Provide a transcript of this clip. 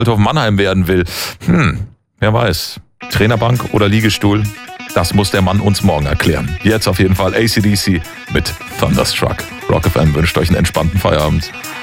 auf Mannheim werden will. Wer weiß. Trainerbank oder Liegestuhl? Das muss der Mann uns morgen erklären. Jetzt auf jeden Fall AC/DC mit Thunderstruck. Rock FM wünscht euch einen entspannten Feierabend.